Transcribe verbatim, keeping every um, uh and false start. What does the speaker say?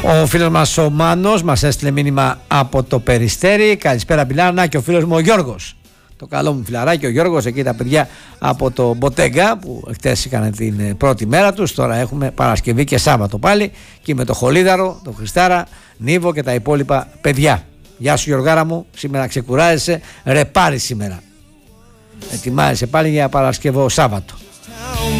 Ο φίλος μας ο Μάνος μας έστειλε μήνυμα από το Περιστέρι. Καλησπέρα Μπιλάνα, και ο φίλος μου ο Γιώργος. Το καλό μου φιλαράκι ο Γιώργος, εκεί τα παιδιά από το Μποτέγκα που χτες είχαν την πρώτη μέρα τους. Τώρα έχουμε Παρασκευή και Σάββατο πάλι, και με το Χολίδαρο, το Χριστάρα, Νίβο και τα υπόλοιπα παιδιά. Γεια σου Γιωργάρα μου, σήμερα ξεκουράζεσαι, ρεπάρει σήμερα. Ετοιμάζεσαι πάλι για Παρασκευό Σάββατο.